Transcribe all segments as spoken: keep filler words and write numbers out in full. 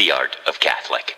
The Art of Catholic.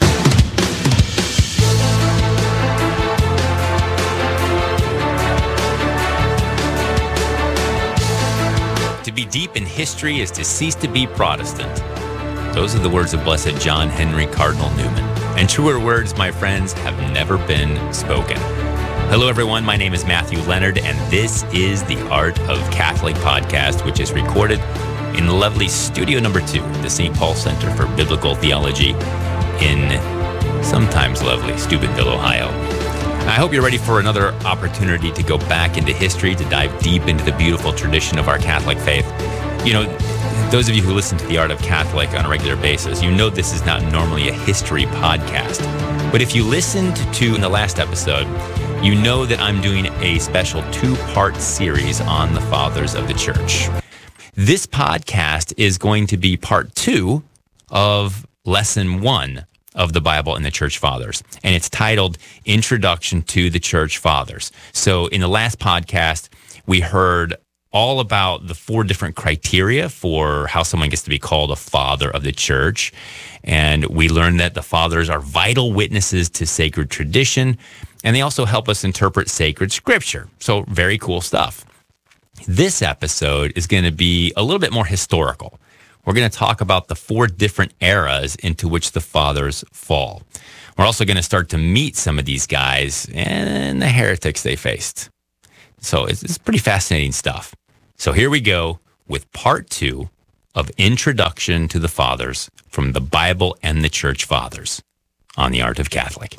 To be deep in history is to cease to be Protestant. Those are the words of Blessed John Henry Cardinal Newman. And truer words, my friends, have never been spoken. Hello, everyone. My name is Matthew Leonard, and this is the Art of Catholic podcast, which is recorded in lovely studio number two at the Saint Paul Center for Biblical Theology in sometimes lovely Steubenville, Ohio. I hope you're ready for another opportunity to go back into history, to dive deep into the beautiful tradition of our Catholic faith. You know, those of you who listen to The Art of Catholic on a regular basis, you know this is not normally a history podcast. But if you listened to in the last episode, you know that I'm doing a special two-part series on the Fathers of the Church. This podcast is going to be part two of lesson one of the Bible and the Church Fathers, and it's titled Introduction to the Church Fathers. So in the last podcast, we heard all about the four different criteria for how someone gets to be called a father of the church. And we learned that the fathers are vital witnesses to sacred tradition, and they also help us interpret sacred scripture. So very cool stuff. This episode is going to be a little bit more historical. We're going to talk about the four different eras into which the fathers fall. We're also going to start to meet some of these guys and the heretics they faced. So it's, it's pretty fascinating stuff. So here we go with part two of Introduction to the Fathers from the Bible and the Church Fathers on The Art of Catholic.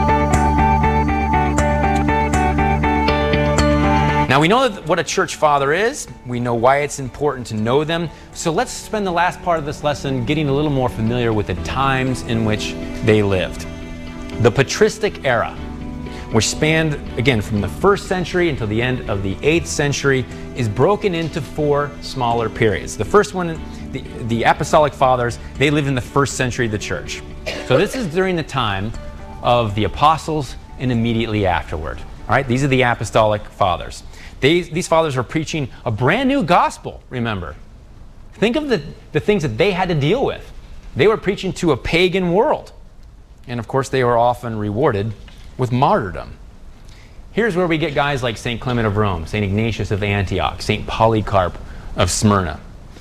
Now we know what a church father is. We know why it's important to know them. So let's spend the last part of this lesson getting a little more familiar with the times in which they lived. The patristic era, which spanned, again, from the first century until the end of the eighth century, is broken into four smaller periods. The first one, the, the Apostolic Fathers, they lived in the first century of the church. So this is during the time of the apostles and immediately afterward. All right, these are the Apostolic Fathers. They, these fathers are preaching a brand new gospel, remember. Think of the, the things that they had to deal with. They were preaching to a pagan world. And of course, they were often rewarded with martyrdom. Here's where we get guys like Saint Clement of Rome, Saint Ignatius of Antioch, Saint Polycarp of Smyrna.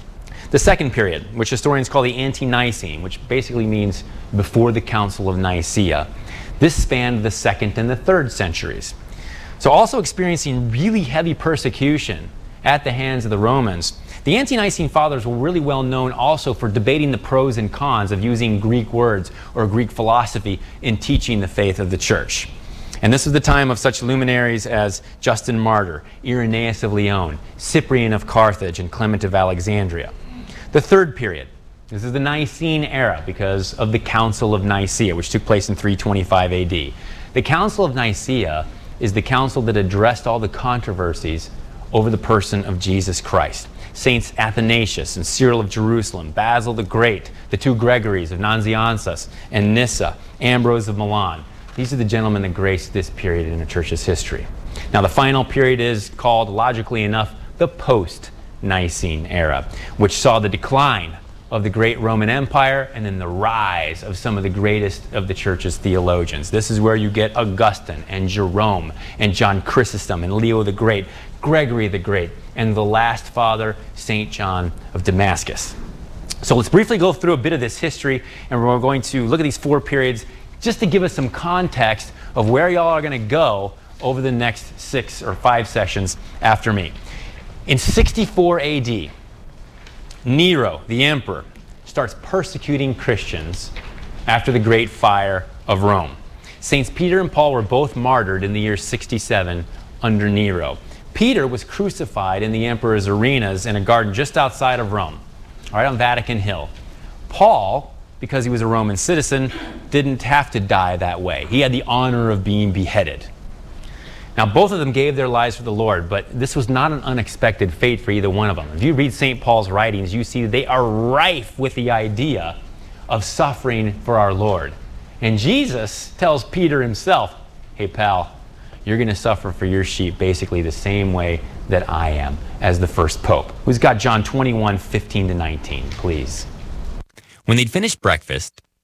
The second period, which historians call the Ante-Nicene, which basically means before the Council of Nicaea. This spanned the second and the third centuries. So also experiencing really heavy persecution at the hands of the Romans. The Ante-Nicene Fathers were really well known also for debating the pros and cons of using Greek words or Greek philosophy in teaching the faith of the church. And this was the time of such luminaries as Justin Martyr, Irenaeus of Lyon, Cyprian of Carthage, and Clement of Alexandria. The third period, this is the Nicene era because of the Council of Nicaea, which took place in three twenty-five A D. The Council of Nicaea is the council that addressed all the controversies over the person of Jesus Christ. Saints Athanasius and Cyril of Jerusalem, Basil the Great, the two Gregories of Nazianzus and Nyssa, Ambrose of Milan. These are the gentlemen that graced this period in the church's history. Now the final period is called, logically enough, the post-Nicene era, which saw the decline of the great Roman Empire and then the rise of some of the greatest of the church's theologians. This is where you get Augustine and Jerome and John Chrysostom and Leo the Great, Gregory the Great, and the last father, Saint John of Damascus. So let's briefly go through a bit of this history, and we're going to look at these four periods just to give us some context of where y'all are going to go over the next six or five sessions after me. In sixty-four A D, Nero, the emperor, starts persecuting Christians after the Great Fire of Rome. Saints Peter and Paul were both martyred in the year sixty-seven under Nero. Peter was crucified in the emperor's arenas in a garden just outside of Rome, right on Vatican Hill. Paul, because he was a Roman citizen, didn't have to die that way. He had the honor of being beheaded. Now, both of them gave their lives for the Lord, but this was not an unexpected fate for either one of them. If you read Saint Paul's writings, you see they are rife with the idea of suffering for our Lord. And Jesus tells Peter himself, hey, pal, you're going to suffer for your sheep basically the same way that I am as the first pope. Who's got John twenty-one, fifteen to nineteen, please? When they'd finished breakfast,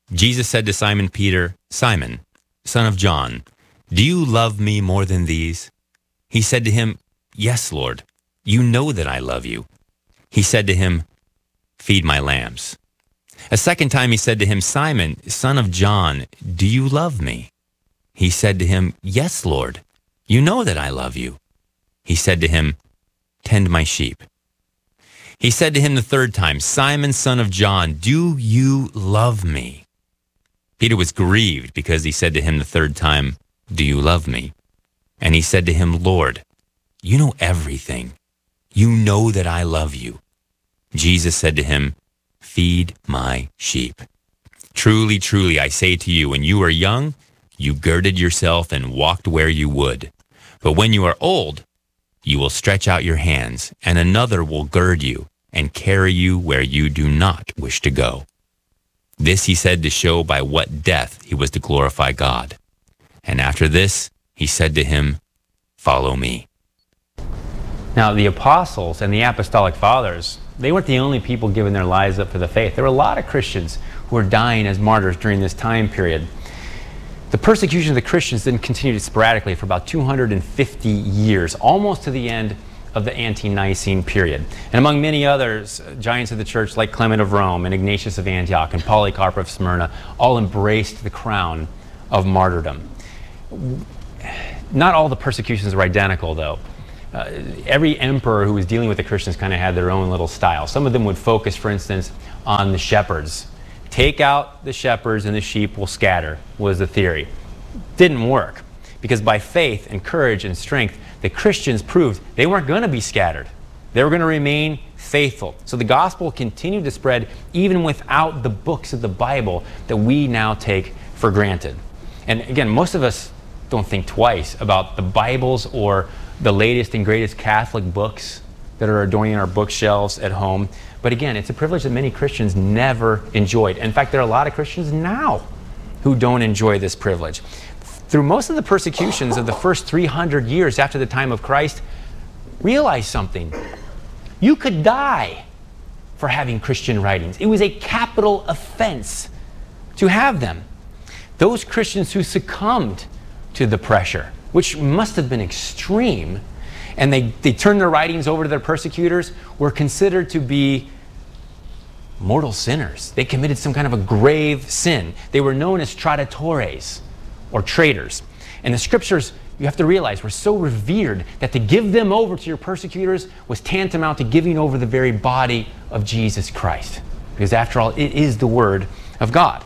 Jesus said to Simon Peter, "Simon, son of John, do you love me more than these?" He said to him, "Yes, Lord, you know that I love you." He said to him, "Feed my lambs." A second time he said to him, "Simon, son of John, do you love me?" He said to him, "Yes, Lord, you know that I love you." He said to him, "Tend my sheep." He said to him the third time, "Simon, son of John, do you love me?" Peter was grieved because he said to him the third time, "Do you love me?" And he said to him, "Lord, you know everything. You know that I love you." Jesus said to him, "Feed my sheep. Truly, truly, I say to you, when you were young, you girded yourself and walked where you would. But when you are old, you will stretch out your hands, and another will gird you and carry you where you do not wish to go." This he said to show by what death he was to glorify God. And after this, he said to him, "Follow me." Now, the apostles and the apostolic fathers, they weren't the only people giving their lives up for the faith. There were a lot of Christians who were dying as martyrs during this time period. The persecution of the Christians then continued sporadically for about two hundred fifty years, almost to the end of the ante-Nicene period. And among many others, giants of the church like Clement of Rome and Ignatius of Antioch and Polycarp of Smyrna all embraced the crown of martyrdom. Not all the persecutions were identical, though. Uh, every emperor who was dealing with the Christians kind of had their own little style. Some of them would focus, for instance, on the shepherds. Take out the shepherds and the sheep will scatter, was the theory. Didn't work, because by faith and courage and strength, the Christians proved they weren't going to be scattered. They were going to remain faithful. So the gospel continued to spread even without the books of the Bible that we now take for granted. And again, most of us don't think twice about the Bibles or the latest and greatest Catholic books that are adorning our bookshelves at home. But again, it's a privilege that many Christians never enjoyed. In fact, there are a lot of Christians now who don't enjoy this privilege. Through most of the persecutions of the first three hundred years after the time of Christ, realize something. You could die for having Christian writings. It was a capital offense to have them. Those Christians who succumbed to the pressure, which must have been extreme, and they, they turned their writings over to their persecutors, were considered to be mortal sinners. They committed some kind of a grave sin. They were known as traditores, or traitors. And the scriptures, you have to realize, were so revered that to give them over to your persecutors was tantamount to giving over the very body of Jesus Christ. Because after all, it is the Word of God.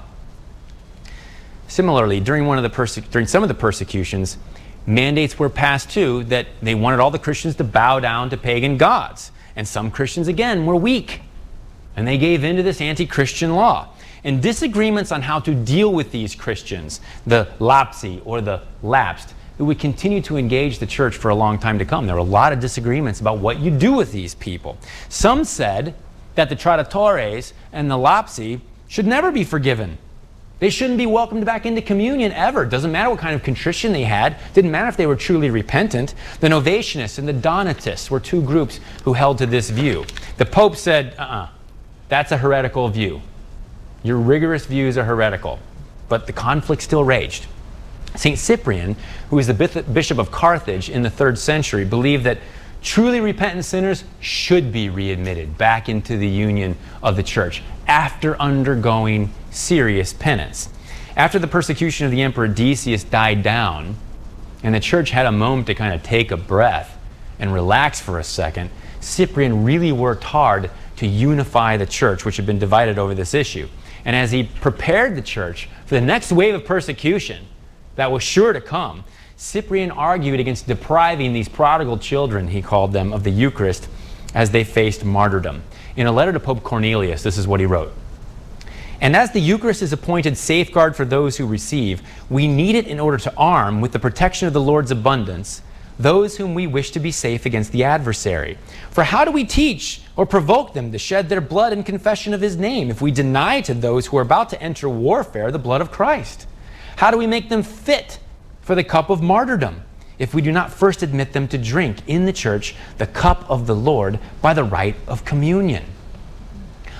Similarly, during, one of the perse- during some of the persecutions, mandates were passed too that they wanted all the Christians to bow down to pagan gods. And some Christians, again, were weak. And they gave in to this anti-Christian law. And disagreements on how to deal with these Christians, the lapsi or the lapsed, it would continue to engage the church for a long time to come. There were a lot of disagreements about what you do with these people. Some said that the traditores and the lapsi should never be forgiven. They shouldn't be welcomed back into communion ever. Doesn't matter what kind of contrition they had. Didn't matter if they were truly repentant. The Novatianists and the Donatists were two groups who held to this view. The Pope said, uh-uh, that's a heretical view. Your rigorous views are heretical. But the conflict still raged. Saint Cyprian, who was the bishop of Carthage in the third century, believed that truly repentant sinners should be readmitted back into the union of the church after undergoing serious penance. After the persecution of the Emperor Decius died down, and the church had a moment to kind of take a breath and relax for a second, Cyprian really worked hard to unify the church, which had been divided over this issue. And as he prepared the church for the next wave of persecution that was sure to come, Cyprian argued against depriving these prodigal children, he called them, of the Eucharist as they faced martyrdom. In a letter to Pope Cornelius, this is what he wrote. "And as the Eucharist is appointed safeguard for those who receive, we need it in order to arm with the protection of the Lord's abundance those whom we wish to be safe against the adversary. For how do we teach or provoke them to shed their blood in confession of his name if we deny to those who are about to enter warfare the blood of Christ? How do we make them fit for the cup of martyrdom if we do not first admit them to drink in the church the cup of the Lord by the rite of communion?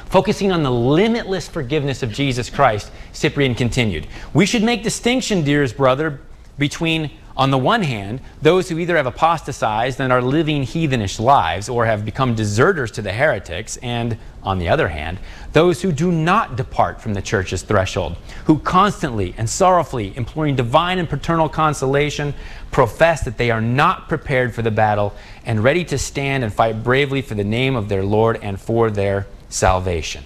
Focusing on the limitless forgiveness of Jesus Christ, Cyprian continued, "We should make distinction, dearest brother, between, on the one hand, those who either have apostatized and are living heathenish lives or have become deserters to the heretics, and, on the other hand, those who do not depart from the church's threshold, who constantly and sorrowfully, imploring divine and paternal consolation, profess that they are not prepared for the battle and ready to stand and fight bravely for the name of their Lord and for their salvation."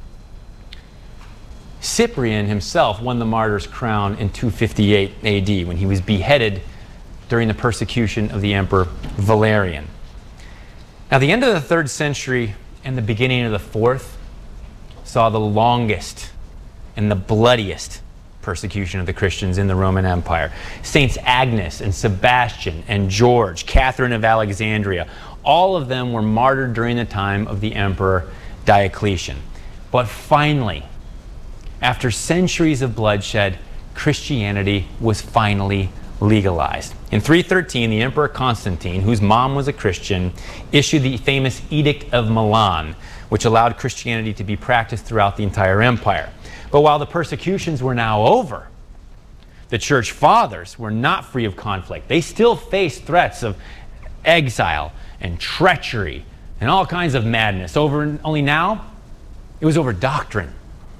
Cyprian himself won the martyr's crown in two fifty-eight A D when he was beheaded during the persecution of the Emperor Valerian. Now, the end of the third century and the beginning of the fourth saw the longest and the bloodiest persecution of the Christians in the Roman Empire. Saints Agnes and Sebastian and George, Catherine of Alexandria, all of them were martyred during the time of the Emperor Diocletian. But finally, after centuries of bloodshed, Christianity was finally legalized. In three thirteen, the Emperor Constantine, whose mom was a Christian, issued the famous Edict of Milan, which allowed Christianity to be practiced throughout the entire empire. But while the persecutions were now over, the church fathers were not free of conflict. They still faced threats of exile and treachery and all kinds of madness. Over, only now, it was over doctrine.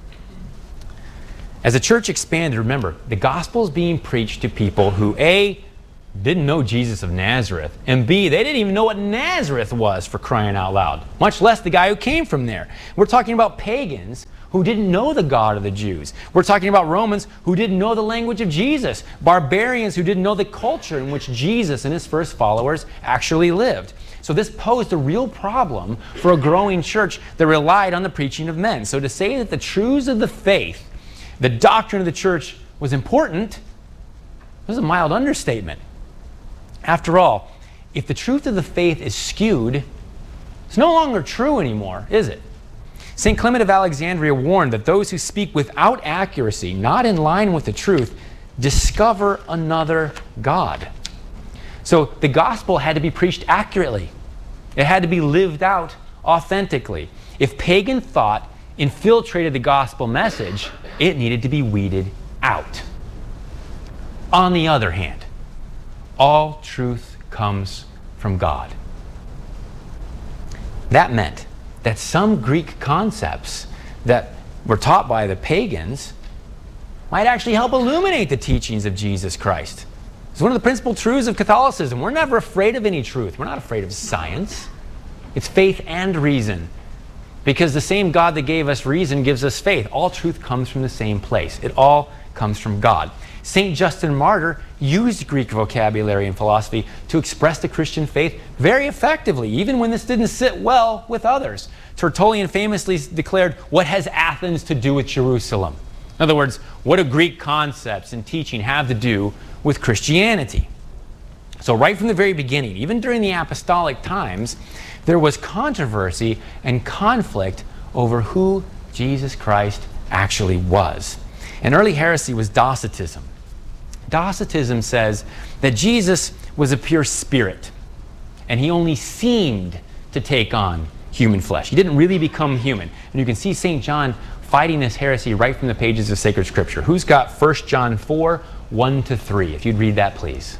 As the church expanded, remember, the gospel is being preached to people who, A, didn't know Jesus of Nazareth, and B, they didn't even know what Nazareth was, for crying out loud, much less the guy who came from there. We're talking about pagans who didn't know the God of the Jews. We're talking about Romans who didn't know the language of Jesus, barbarians who didn't know the culture in which Jesus and his first followers actually lived. So this posed a real problem for a growing church that relied on the preaching of men. So to say that the truths of the faith, the doctrine of the church, was important was a mild understatement. After all, if the truth of the faith is skewed, it's no longer true anymore, is it? Saint Clement of Alexandria warned that those who speak without accuracy, not in line with the truth, discover another God. So the gospel had to be preached accurately. It had to be lived out authentically. If pagan thought infiltrated the gospel message, it needed to be weeded out. On the other hand, all truth comes from God. That meant that some Greek concepts that were taught by the pagans might actually help illuminate the teachings of Jesus Christ. It's one of the principal truths of Catholicism. We're never afraid of any truth. We're not afraid of science. It's faith and reason. Because the same God that gave us reason gives us faith. All truth comes from the same place. It all comes from God. Saint Justin Martyr used Greek vocabulary and philosophy to express the Christian faith very effectively, even when this didn't sit well with others. Tertullian famously declared, "What has Athens to do with Jerusalem?" In other words, what do Greek concepts and teaching have to do with Christianity? So right from the very beginning, even during the apostolic times, there was controversy and conflict over who Jesus Christ actually was. An early heresy was Docetism. Docetism says that Jesus was a pure spirit, and he only seemed to take on human flesh. He didn't really become human. And you can see Saint John fighting this heresy right from the pages of sacred scripture. Who's got First John four, one to three? If you'd read that, please.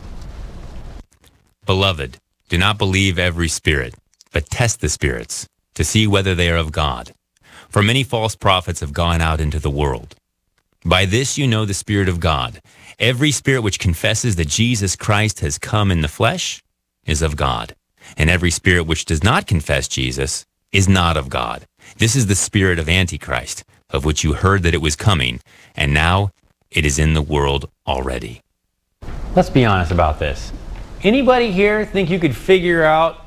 Beloved, do not believe every spirit, but test the spirits, to see whether they are of God. For many false prophets have gone out into the world. By this you know the Spirit of God. Every spirit which confesses that Jesus Christ has come in the flesh is of God. And every spirit which does not confess Jesus is not of God. This is the spirit of Antichrist, of which you heard that it was coming, and now it is in the world already. Let's be honest about this. Anybody here think you could figure out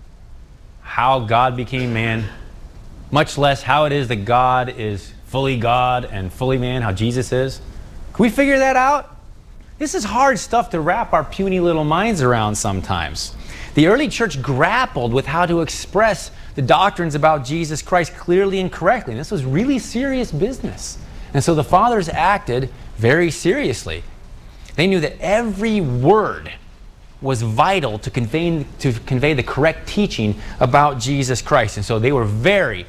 how God became man? Much less how it is that God is fully God and fully man, how Jesus is? Can we figure that out? This is hard stuff to wrap our puny little minds around sometimes. The early church grappled with how to express the doctrines about Jesus Christ clearly and correctly. And this was really serious business. And so the fathers acted very seriously. They knew that every word was vital to convey, to convey the correct teaching about Jesus Christ. And so they were very,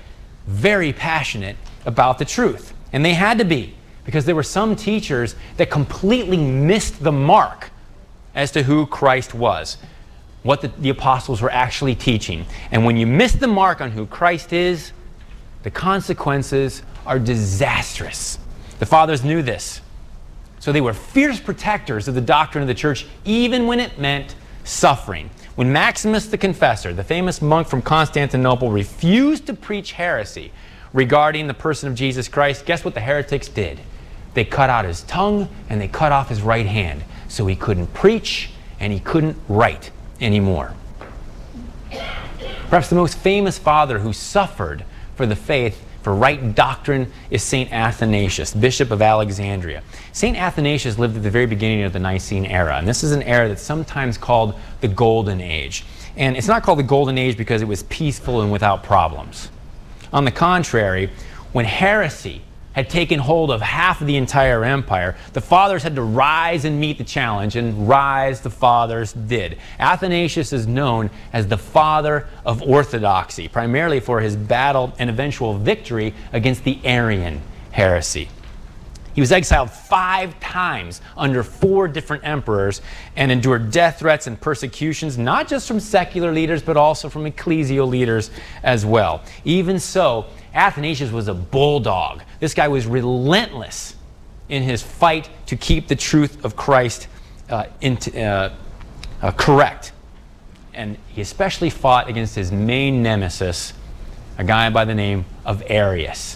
very passionate about the truth. And they had to be, because there were some teachers that completely missed the mark as to who Christ was, what the, the apostles were actually teaching. And when you miss the mark on who Christ is, the consequences are disastrous. The fathers knew this. So they were fierce protectors of the doctrine of the church, even when it meant suffering. When Maximus the Confessor, the famous monk from Constantinople, refused to preach heresy regarding the person of Jesus Christ, guess what the heretics did? They cut out his tongue and they cut off his right hand, so he couldn't preach and he couldn't write anymore. Perhaps the most famous father who suffered for the faith, for right doctrine, is Saint Athanasius, Bishop of Alexandria. Saint Athanasius lived at the very beginning of the Nicene era, and this is an era that's sometimes called the Golden Age. And it's not called the Golden Age because it was peaceful and without problems. On the contrary, when heresy had taken hold of half of the entire empire, the fathers had to rise and meet the challenge, and rise the fathers did. Athanasius is known as the father of orthodoxy, primarily for his battle and eventual victory against the Arian heresy. He was exiled five times under four different emperors and endured death threats and persecutions, not just from secular leaders, but also from ecclesial leaders as well. Even so, Athanasius was a bulldog. This guy was relentless in his fight to keep the truth of Christ uh, into, uh, uh, correct. And he especially fought against his main nemesis, a guy by the name of Arius.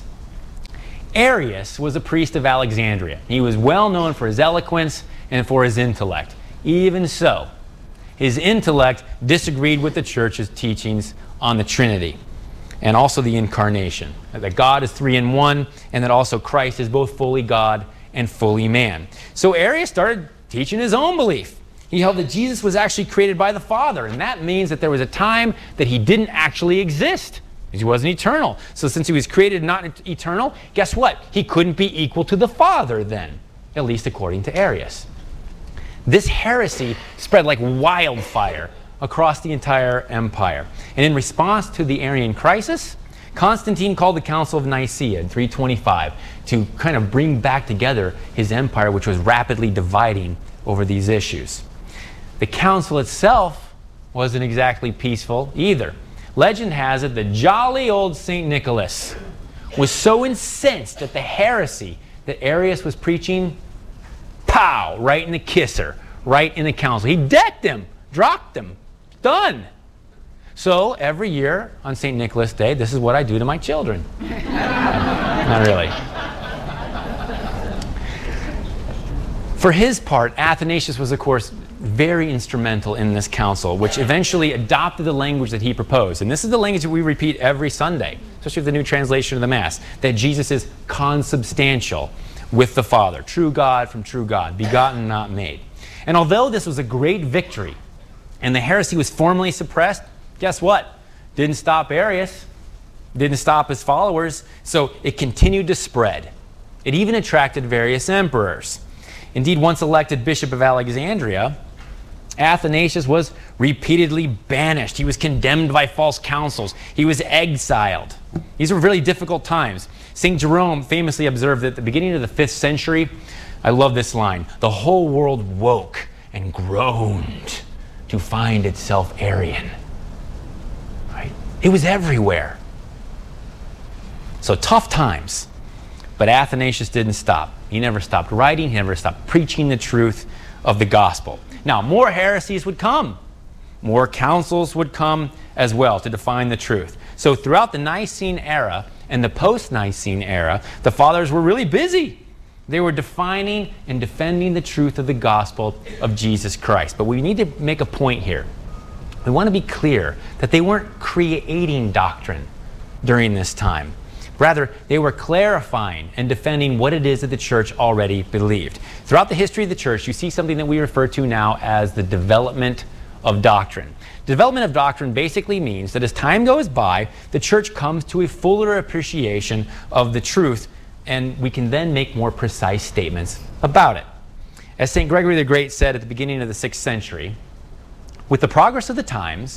Arius was a priest of Alexandria. He was well known for his eloquence and for his intellect. Even so, his intellect disagreed with the church's teachings on the Trinity and also the Incarnation, that God is three in one, and that also Christ is both fully God and fully man. So Arius started teaching his own belief. He held that Jesus was actually created by the Father, and that means that there was a time that he didn't actually exist. He wasn't eternal. So since he was created not eternal, guess what? He couldn't be equal to the Father then, at least according to Arius. This heresy spread like wildfire across the entire empire. And in response to the Arian crisis, Constantine called the Council of Nicaea in three twenty-five to kind of bring back together his empire, which was rapidly dividing over these issues. The council itself wasn't exactly peaceful either. Legend has it that jolly old Saint Nicholas was so incensed at the heresy that Arius was preaching, pow, right in the kisser, right in the council. He decked him, dropped him, done. So every year on Saint Nicholas Day, this is what I do to my children. Not really. For his part, Athanasius was, of course, very instrumental in this council, which eventually adopted the language that he proposed. And this is the language that we repeat every Sunday, especially with the new translation of the Mass, that Jesus is consubstantial with the Father, true God from true God, begotten, not made. And although this was a great victory and the heresy was formally suppressed, guess what? Didn't stop Arius, didn't stop his followers, so it continued to spread. It even attracted various emperors. Indeed, once elected Bishop of Alexandria, Athanasius was repeatedly banished. He was condemned by false councils. He was exiled. These were really difficult times. Saint Jerome famously observed that at the beginning of the fifth century, I love this line, the whole world woke and groaned to find itself Arian. Right? It was everywhere. So tough times. But Athanasius didn't stop. He never stopped writing. He never stopped preaching the truth of the gospel. Now, more heresies would come. More councils would come as well to define the truth. So throughout the Nicene era and the post-Nicene era, the fathers were really busy. They were defining and defending the truth of the gospel of Jesus Christ. But we need to make a point here. We want to be clear that they weren't creating doctrine during this time. Rather, they were clarifying and defending what it is that the church already believed. Throughout the history of the church, you see something that we refer to now as the development of doctrine. Development of doctrine basically means that as time goes by, the church comes to a fuller appreciation of the truth, and we can then make more precise statements about it. As Saint Gregory the Great said at the beginning of the sixth century, with the progress of the times,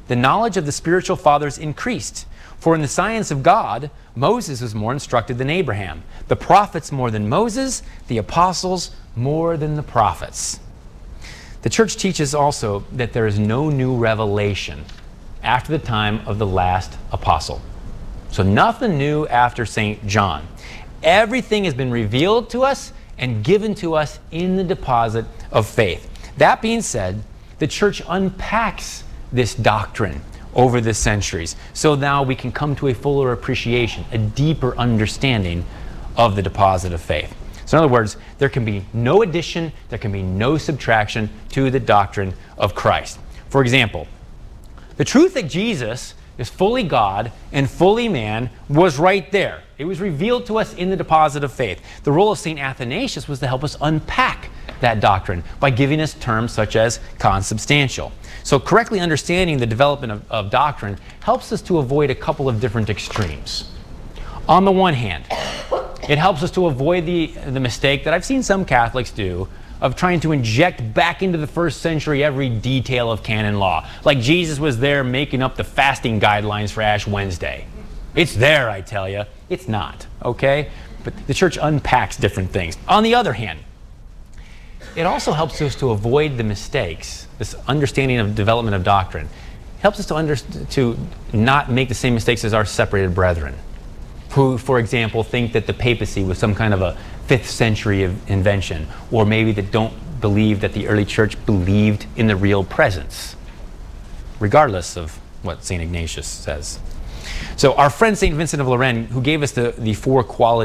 the knowledge of the spiritual fathers increased. For in the science of God, Moses was more instructed than Abraham, the prophets more than Moses, the apostles more than the prophets. The church teaches also that there is no new revelation after the time of the last apostle. So nothing new after Saint John. Everything has been revealed to us and given to us in the deposit of faith. That being said, the church unpacks this doctrine over the centuries. So now we can come to a fuller appreciation, a deeper understanding of the deposit of faith. So in other words, there can be no addition, there can be no subtraction to the doctrine of Christ. For example, the truth that Jesus is fully God and fully man was right there. It was revealed to us in the deposit of faith. The role of Saint Athanasius was to help us unpack that doctrine by giving us terms such as consubstantial. So correctly understanding the development of, of doctrine helps us to avoid a couple of different extremes. On the one hand, it helps us to avoid the, the mistake that I've seen some Catholics do of trying to inject back into the first century every detail of canon law. Like Jesus was there making up the fasting guidelines for Ash Wednesday. It's there, I tell you. It's not, okay? But the church unpacks different things. On the other hand, it also helps us to avoid the mistakes, this understanding of development of doctrine. It helps us to, under, to not make the same mistakes as our separated brethren, who, for example, think that the papacy was some kind of a fifth century of invention, or maybe that don't believe that the early church believed in the real presence, regardless of what Saint Ignatius says. So our friend Saint Vincent of Lorraine, who gave us the, the four qualities